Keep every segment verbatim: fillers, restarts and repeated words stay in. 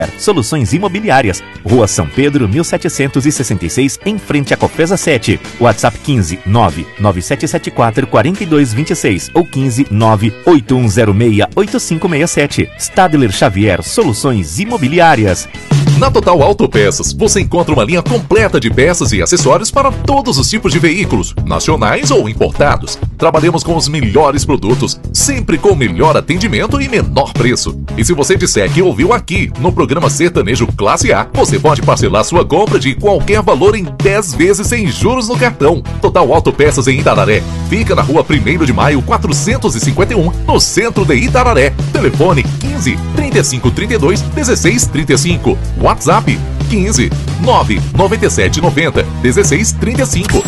Soluções Imobiliárias, Rua São Pedro, mil setecentos e sessenta e seis, em frente à Cofesa sete. WhatsApp quinze nove nove sete sete quatro quatro dois dois seis ou quinze nove oito um zero seis oito cinco seis sete. Stadler Xavier, Soluções Imobiliárias. Na Total Autopeças, você encontra uma linha completa de peças e acessórios para todos os tipos de veículos, nacionais ou importados. Trabalhamos com os melhores produtos, sempre com o melhor atendimento e menor preço. E se você disser que ouviu aqui, no programa Sertanejo Classe A, você pode parcelar sua compra de qualquer valor em dez vezes sem juros no cartão. Total Autopeças em Itararé. Fica na rua primeiro de maio, quatrocentos e cinquenta e um, no centro de Itararé. Telefone quinze, trinta e cinco, trinta e dois, dezesseis, trinta e cinco. WhatsApp quinze nove noventa e sete noventa dezesseis trinta e cinco.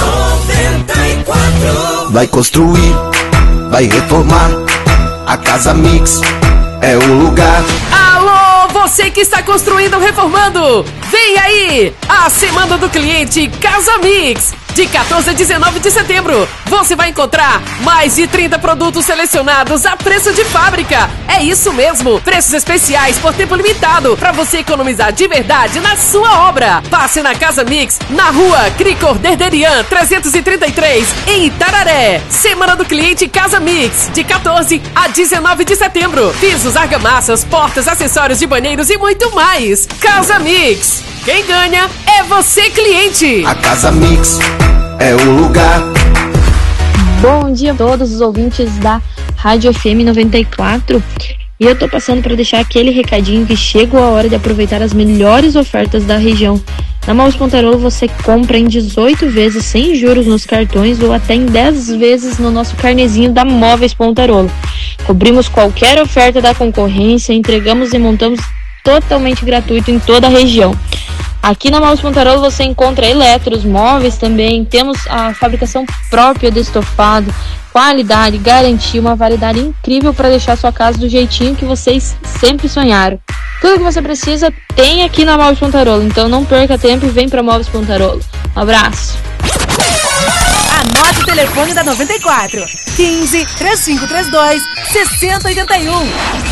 Vai construir, vai reformar. A Casa Mix é o lugar. Alô, você que está construindo ou reformando, vem aí a Semana do Cliente Casa Mix. De quatorze a dezenove de setembro, você vai encontrar mais de trinta produtos selecionados a preço de fábrica. É isso mesmo, preços especiais por tempo limitado, para você economizar de verdade na sua obra. Passe na Casa Mix, na rua Cricor Derderian trezentos e trinta e três, em Itararé. Semana do Cliente Casa Mix, de quatorze a dezenove de setembro. Pisos, argamassas, portas, acessórios de banheiros e muito mais. Casa Mix, quem ganha é você, cliente. A Casa Mix é o lugar. Bom dia a todos os ouvintes da Rádio F M noventa e quatro. E eu tô passando para deixar aquele recadinho que chegou a hora de aproveitar as melhores ofertas da região. Na Móveis Pontarolo você compra em dezoito vezes sem juros nos cartões ou até em dez vezes no nosso carnezinho da Móveis Pontarolo. Cobrimos qualquer oferta da concorrência, entregamos e montamos totalmente gratuito em toda a região. Aqui na Móveis Pontarolo você encontra eletros, móveis também, temos a fabricação própria de estofado, qualidade, garantia, uma variedade incrível para deixar sua casa do jeitinho que vocês sempre sonharam. Tudo que você precisa tem aqui na Móveis Pontarolo, então não perca tempo e vem para Móveis Pontarolo. Um abraço! Anote o telefone da noventa e quatro, quinze, trinta e cinco trinta e dois, sessenta e oitenta e um.